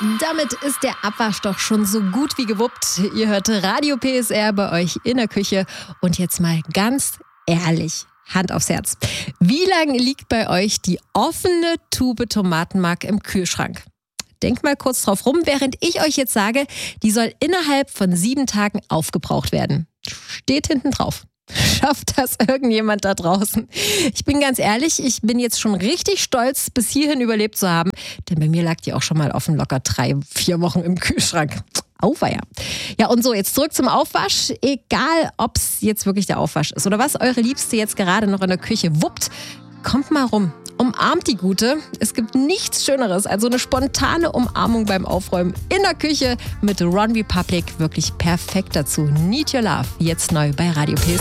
Damit ist der Abwasch doch schon so gut wie gewuppt. Ihr hört Radio PSR bei euch in der Küche. Und jetzt mal ganz ehrlich, Hand aufs Herz. Wie lange liegt bei euch die offene Tube Tomatenmark im Kühlschrank? Denkt mal kurz drauf rum, während ich euch jetzt sage, die soll innerhalb von 7 Tagen aufgebraucht werden. Steht hinten drauf. Schafft das irgendjemand da draußen? Ich bin ganz ehrlich, ich bin jetzt schon richtig stolz, bis hierhin überlebt zu haben. Denn bei mir lag die auch schon mal offen locker 3-4 Wochen im Kühlschrank. Auweia. Ja, und so, jetzt zurück zum Aufwasch. Egal, ob es jetzt wirklich der Aufwasch ist oder was eure Liebste jetzt gerade noch in der Küche wuppt, kommt mal rum. Umarmt die Gute. Es gibt nichts Schöneres als so eine spontane Umarmung beim Aufräumen in der Küche mit One Republic. Wirklich perfekt dazu. Need Your Love. Jetzt neu bei Radio PSR.